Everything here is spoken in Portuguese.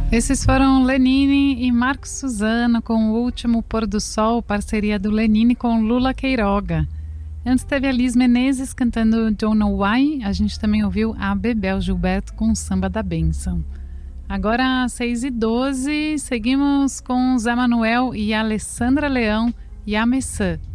Esses foram Lenine e Marcos Suzano com O Último Pôr do Sol, parceria do Lenine com Lula Queiroga. Antes teve a Liz Menezes cantando Don't Know Why. A gente também ouviu a Bebel Gilberto com Samba da Bênção. Agora, às 6h12, seguimos com Zé Manuel e Alessandra Leão e a Messã.